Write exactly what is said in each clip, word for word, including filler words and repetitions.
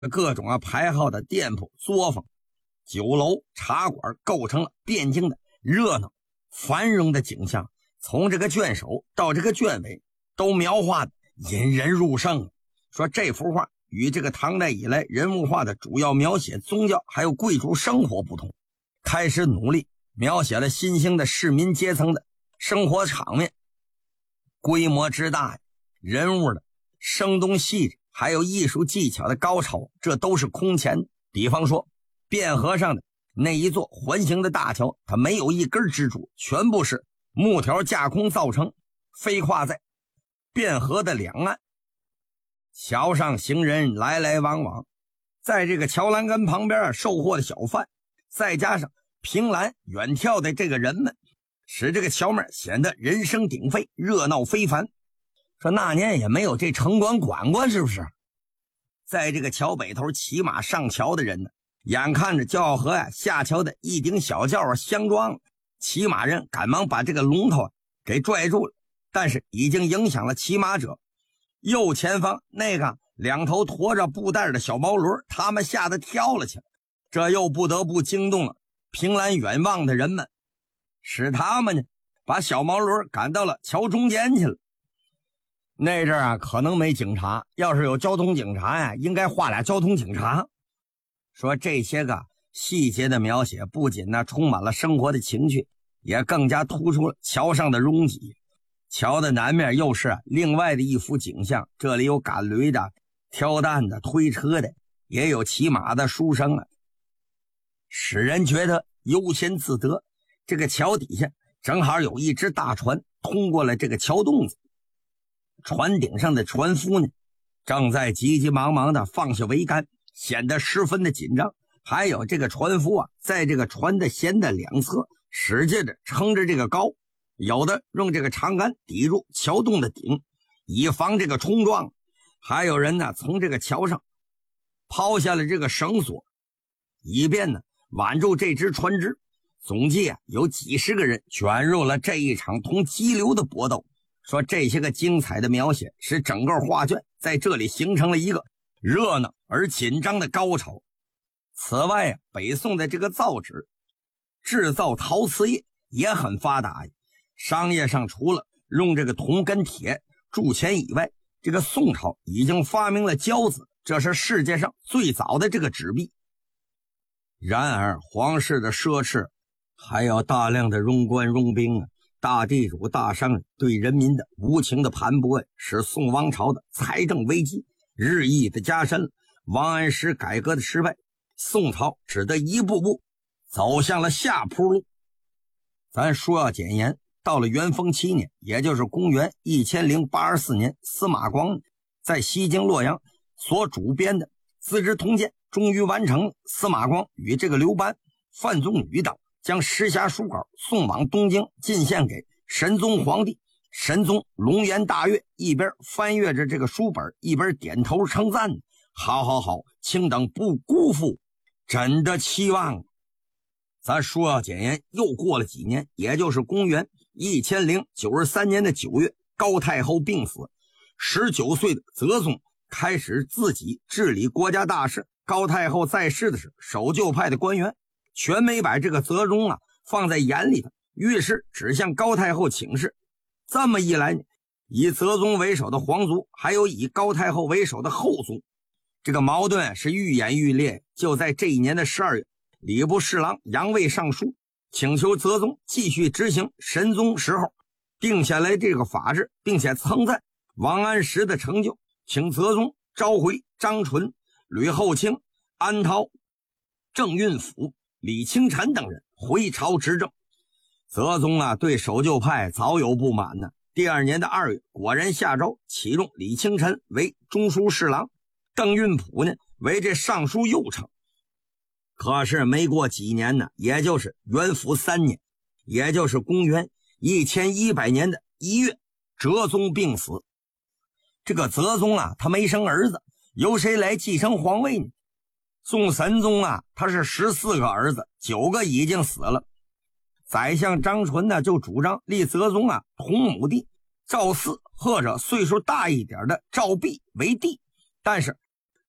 各种啊排号的店铺、作坊、酒楼、茶馆，构成了汴京的热闹繁荣的景象。从这个卷首到这个卷尾都描画的引人入胜。说这幅画与这个唐代以来人物画的主要描写宗教还有贵族生活不同，开始努力描写了新兴的市民阶层的生活场面，规模之大，人物的生动细致，还有艺术技巧的高超，这都是空前的。比方说汴河上的那一座环形的大桥，它没有一根支柱，全部是木条架空造成，飞跨在汴河的两岸。桥上行人来来往往，在这个桥栏杆旁边售货的小贩，再加上凭栏远眺的这个人们，使这个桥面显得人声鼎沸，热闹非凡。说那年也没有这城管管管，是不是？在这个桥北头骑马上桥的人呢，眼看着就要和呀下桥的一顶小轿啊相撞了，骑马人赶忙把这个龙头啊给拽住了，但是已经影响了骑马者。右前方那个两头驮着布袋的小毛驴，他们吓得跳了起来，这又不得不惊动了凭栏远望的人们，使他们呢把小毛驴赶到了桥中间去了。那阵儿啊可能没警察，要是有交通警察呀，应该画俩交通警察。说这些个细节的描写不仅呢充满了生活的情趣，也更加突出了桥上的拥挤。桥的南面又是另外的一幅景象，这里有赶驴的、挑担的、推车的，也有骑马的书生啊，使人觉得悠闲自得。这个桥底下正好有一只大船通过了这个桥洞子，船顶上的船夫呢正在急急忙忙的放下桅杆，显得十分的紧张。还有这个船夫啊，在这个船的舷的两侧使劲的撑着这个篙，有的用这个长杆抵住桥洞的顶，以防这个冲撞。还有人呢从这个桥上抛下了这个绳索，以便呢挽住这只船只。总计啊有几十个人卷入了这一场同激流的搏斗。说这些个精彩的描写使整个画卷在这里形成了一个热闹而紧张的高潮。此外啊，北宋的这个造纸制造陶瓷业也很发达呀。商业上除了用这个铜跟铁铸钱以外，这个宋朝已经发明了胶子，这是世界上最早的这个纸币。然而皇室的奢侈，还有大量的庸官庸兵啊，大地主大商人对人民的无情的盘剥，使宋王朝的财政危机日益的加深了。王安石改革的失败，宋朝只得一步步走向了下坡路。咱说要简言，到了元丰七年，也就是公元一千零八十四年，司马光在西京洛阳所主编的《资治通鉴》终于完成了。司马光与这个刘班、范宗禹等将时下书稿送往东京，进献给神宗皇帝。神宗龙颜大悦，一边翻阅着这个书本，一边点头称赞：好好好，卿等不辜负朕的期望。咱说要简言，又过了几年，也就是公元一千零九十三年的九月，高太后病死，十九岁的泽宗开始自己治理国家大事。高太后在世的是守旧派的官员，全没把这个泽宗啊放在眼里头，于是只向高太后请示。这么一来，以泽宗为首的皇族，还有以高太后为首的后族，这个矛盾是愈演愈烈。就在这一年的十二月，礼部侍郎杨卫上书请求泽宗继续执行神宗时候定下来这个法制，并且称赞王安石的成就，请泽宗召回张纯、吕后卿、安涛、郑运甫、李清晨等人回朝执政。泽宗啊对守旧派早有不满呢。第二年的二月，果然下诏启用李清晨为中书侍郎，邓运甫呢为这尚书右丞。可是没过几年呢，也就是元符三年，也就是公元一千一百年的一月，哲宗病死。这个泽宗啊他没生儿子，由谁来继承皇位呢？宋神宗啊他是十四个儿子，九个已经死了。宰相张纯呢就主张立泽宗啊同母弟赵四或者岁数大一点的赵弼为帝，但是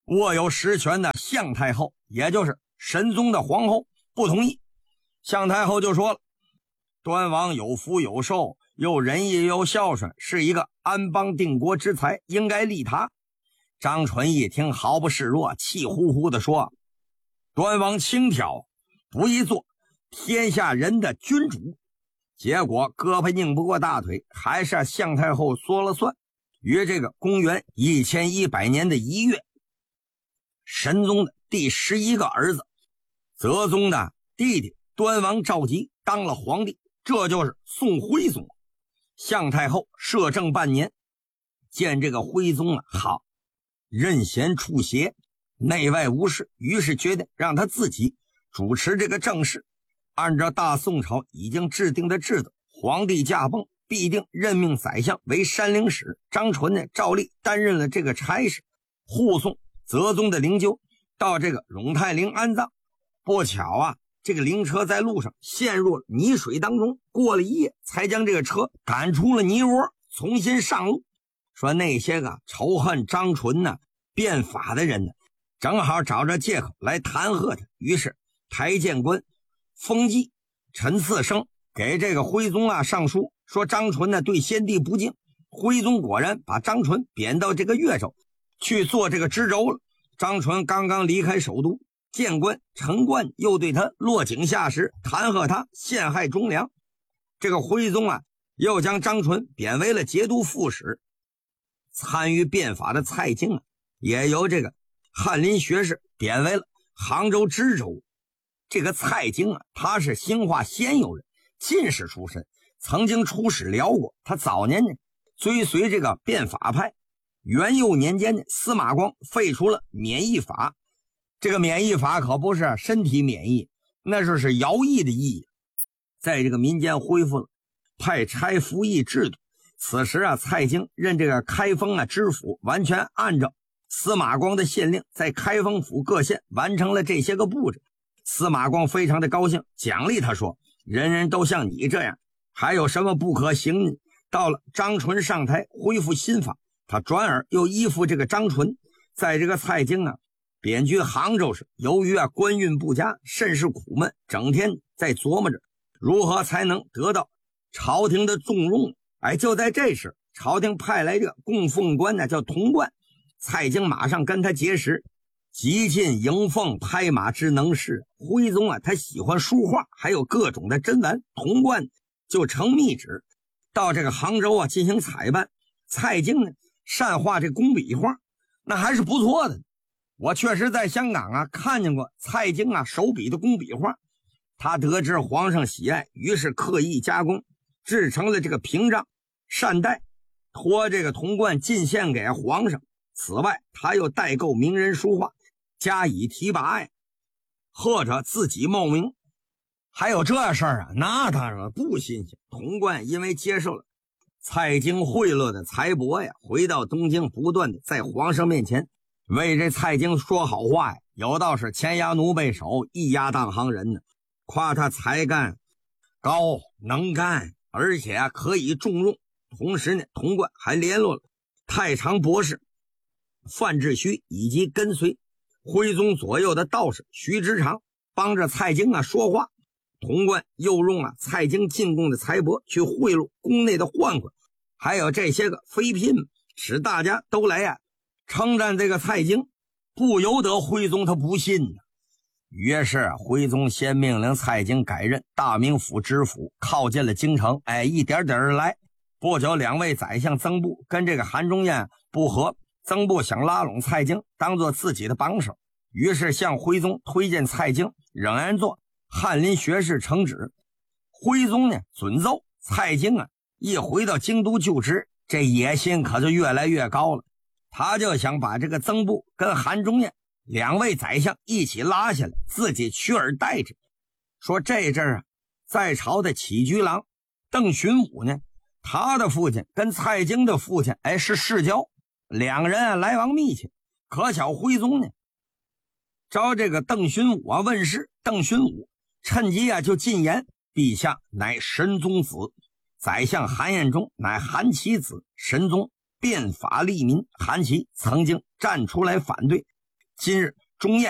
握有实权的向太后，也就是神宗的皇后不同意。向太后就说了，端王有福有寿，又仁义又孝顺，是一个安邦定国之才，应该立他。张纯一听毫不示弱，气呼呼地说，端王轻佻，不宜做天下人的君主。结果胳膊拧不过大腿，还是向太后说了算。于这个公元一千一百年的一月，神宗的第十一个儿子泽宗的弟弟端王赵佶当了皇帝，这就是宋徽宗。向太后摄政半年，见这个徽宗啊，好任贤处邪，内外无事，于是决定让他自己主持这个政事。按照大宋朝已经制定的制度，皇帝驾崩必定任命宰相为山陵使。张纯呢，照例担任了这个差事，护送泽宗的灵柩到这个永泰陵安葬。不巧啊，这个灵车在路上陷入了泥水当中，过了一夜才将这个车赶出了泥窝，重新上路。说那些个仇恨张纯呢变法的人呢，正好找着借口来弹劾他。于是台谏官封纪陈次生给这个徽宗啊上书，说张纯呢对先帝不敬。徽宗果然把张纯贬到这个越州去做这个知州了。张纯刚刚离开首都，谏官陈冠又对他落井下石，弹劾他陷害忠良。这个徽宗啊又将张纯贬为了节度副使。参与变法的蔡京啊也由这个翰林学士贬为了杭州知州。这个蔡京啊，他是兴化仙游人，进士出身，曾经出使辽国。他早年呢追随这个变法派。元佑年间呢，司马光废除了免役法。这个免役法可不是身体免疫，那就是徭役的役。在这个民间恢复了派差服役制度。此时啊，蔡京任这个开封啊知府，完全按照司马光的县令，在开封府各县完成了这些个布置。司马光非常的高兴，奖励他说，人人都像你这样，还有什么不可行呢？到了张纯上台恢复新法，他转而又依附这个张纯。在这个蔡京啊贬居杭州时，由于啊官运不佳，甚是苦闷，整天在琢磨着如何才能得到朝廷的重用。哎，就在这时，朝廷派来这个供奉官呢，叫童贯。蔡京马上跟他结识，极尽迎凤拍马之能事。徽宗啊，他喜欢书画，还有各种的珍玩。童贯就承密旨到这个杭州啊进行采办。蔡京呢，善画这工笔画，那还是不错的。我确实在香港啊看见过蔡京啊手笔的工笔画。他得知皇上喜爱，于是刻意加工，制成了这个屏障、扇带，托这个童贯进献给皇上。此外，他又代购名人书画，加以提拔呀，或者自己冒名。还有这事儿啊，那当然不新鲜。童贯因为接受了蔡京贿赂的财帛呀，回到东京，不断的在皇上面前为这蔡京说好话呀，有道是前压奴背手，一压当行人呢，夸他才干高能干，而且可以重用。同时呢，童贯还联络了太常博士范志虚以及跟随徽宗左右的道士徐直长，帮着蔡京啊说话。童贯又用啊蔡京进贡的财帛去贿赂宫内的宦官，还有这些个妃嫔，使大家都来啊称赞这个蔡京，不由得徽宗他不信呢。于是徽宗先命令蔡京改任大名府知府，靠近了京城。哎，一点点而来。不久，两位宰相曾布跟这个韩忠彦不和，曾布想拉拢蔡京当做自己的帮手，于是向徽宗推荐蔡京仍然做翰林学士承旨。徽宗呢准奏。蔡京啊一回到京都就职，这野心可就越来越高了。他就想把这个曾布跟韩忠彦两位宰相一起拉下来，自己取而代之。说这阵儿啊，在朝的起居郎邓寻武呢，他的父亲跟蔡京的父亲哎是世交，两人啊来往密切。可巧徽宗呢招这个邓寻武啊问事，邓寻武趁机啊就进言，陛下乃神宗子，宰相韩彦忠乃韩其子，神宗变法利民。韩琦曾经站出来反对， 今日中宴